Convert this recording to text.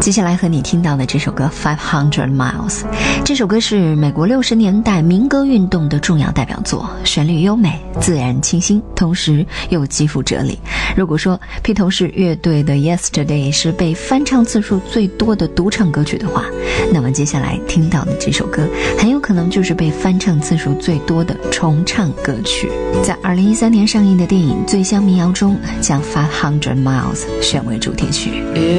接下来和你听到的这首歌500 Miles， 这首歌是美国60年代民歌运动的重要代表作，旋律优美，自然清新，同时又极富哲理。如果说披头士乐队的 Yesterday 是被翻唱次数最多的独唱歌曲的话，那么接下来听到的这首歌很有可能就是被翻唱次数最多的重唱歌曲。在2013年上映的电影《醉乡民谣》中，将500 Miles 选为主题曲。